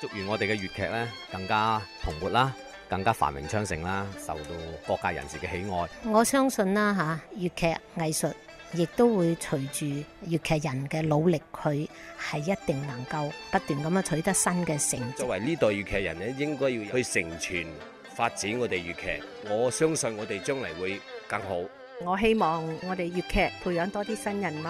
祝願我哋嘅粵劇咧更加蓬勃啦，更加繁榮昌盛啦，受到各界人士嘅喜愛。 我相信啦粵劇藝術亦都會隨住粵劇人嘅努力，佢係一定能夠不斷咁樣取得新嘅成績。 作為呢代粵劇人咧，應該要去承傳發展我哋粵劇。我相信我哋將來會更好。 我希望我哋粵劇培養多啲新人咯。